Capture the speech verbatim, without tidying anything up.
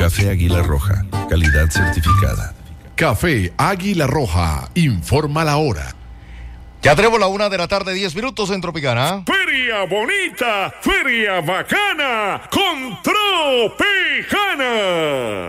Café Águila Roja, calidad certificada. Café Águila Roja, informa la hora. Ya tenemos la una de la tarde, diez minutos en Tropicana. Feria bonita, feria bacana, con Tropicana.